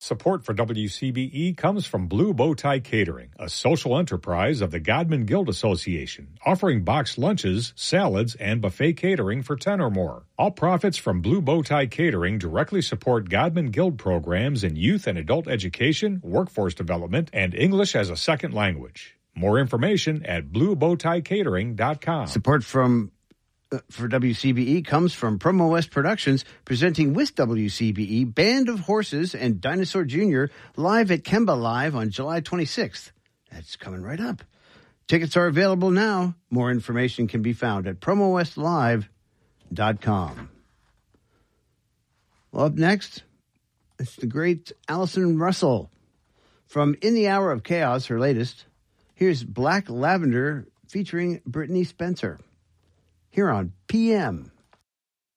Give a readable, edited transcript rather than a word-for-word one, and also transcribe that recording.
Support for WCBE comes from Blue Bow Tie Catering, a social enterprise of the Godman Guild Association, offering boxed lunches, salads, and buffet catering for 10 or more. All profits from Blue Bow Tie Catering directly support Godman Guild programs in youth and adult education, workforce development, and English as a second language. More information at bluebowtiecatering.com. Support for WCBE comes from Promo West Productions, presenting with WCBE Band of Horses and Dinosaur Jr. live at Kemba Live on July 26th. That's coming right up. Tickets are available now. More information can be found at promowestlive.com. Well, up next, it's the great Allison Russell from In the Hour of Chaos, her latest. Here's Black Lavender featuring Brittany Spencer. Here on PM.